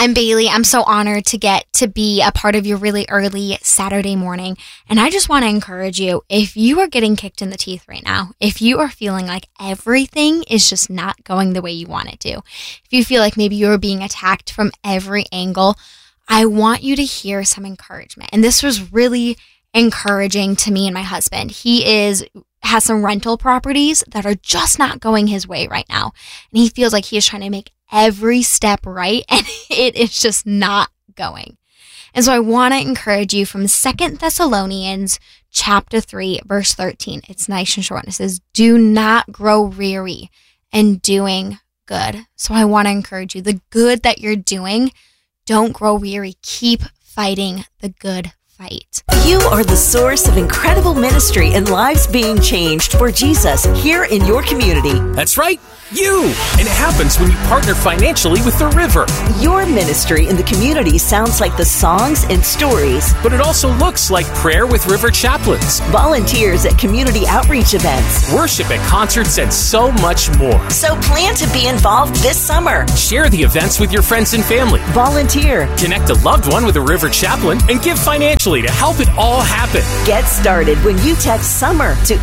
I'm Bailey. I'm so honored to get to be a part of your really early Saturday morning. And I just want to encourage you, if you are getting kicked in the teeth right now, if you are feeling like everything is just not going the way you want it to, if you feel like maybe you're being attacked from every angle, I want you to hear some encouragement. And this was really encouraging to me and my husband. He has some rental properties that are just not going his way right now. And he feels like he is trying to make every step right, and it is just not going. And so I want to encourage you from 2 Thessalonians chapter 3, verse 13. It's nice and short. It says, do not grow weary in doing good. So I want to encourage you, the good that you're doing, don't grow weary. Keep fighting the good fight. You are the source of incredible ministry and lives being changed for Jesus here in your community. That's right, you! And it happens when you partner financially with The River. Your ministry in the community sounds like the songs and stories. But it also looks like prayer with River chaplains, volunteers at community outreach events, worship at concerts, and so much more. So plan to be involved this summer. Share the events with your friends and family. Volunteer. Connect a loved one with a River chaplain and give financially to help it all happen. Get started when you text SUMMER to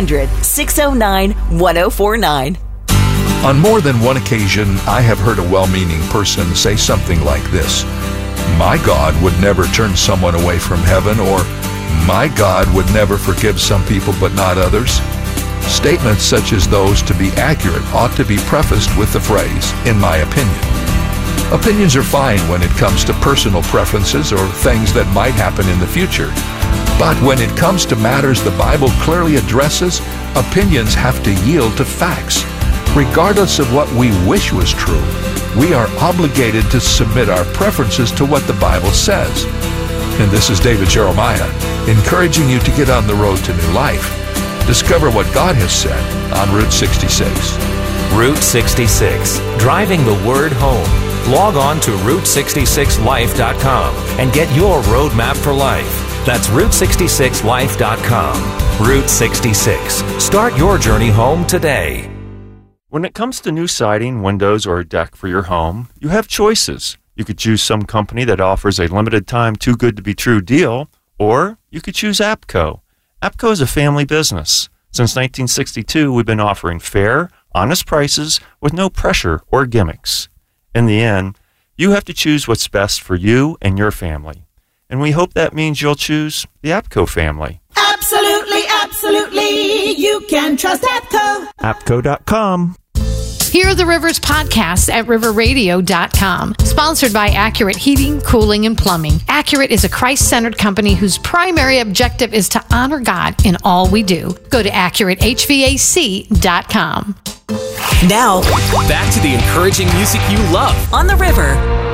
800-609-1049. On more than one occasion, I have heard a well-meaning person say something like this: my God would never turn someone away from heaven, or my God would never forgive some people but not others. Statements such as those, to be accurate, ought to be prefaced with the phrase, in my opinion. Opinions are fine when it comes to personal preferences or things that might happen in the future. But when it comes to matters the Bible clearly addresses, opinions have to yield to facts. Regardless of what we wish was true, we are obligated to submit our preferences to what the Bible says. And this is David Jeremiah, encouraging you to get on the road to new life. Discover what God has said on Route 66. Route 66, driving the word home. Log on to Route66Life.com and get your roadmap for life. That's Route66Life.com. Route 66. Start your journey home today. When it comes to new siding, windows, or a deck for your home, you have choices. You could choose some company that offers a limited time too good to be true deal, or you could choose APCO. APCO is a family business. Since 1962, we've been offering fair, honest prices with no pressure or gimmicks. In the end, you have to choose what's best for you and your family. And we hope that means you'll choose the APCO family. Absolutely, absolutely. You can trust APCO. APCO.com. Hear the Rivers podcast at riverradio.com. Sponsored by Accurate Heating, Cooling, and Plumbing. Accurate is a Christ-centered company whose primary objective is to honor God in all we do. Go to AccurateHVAC.com. Now, back to the encouraging music you love on the River.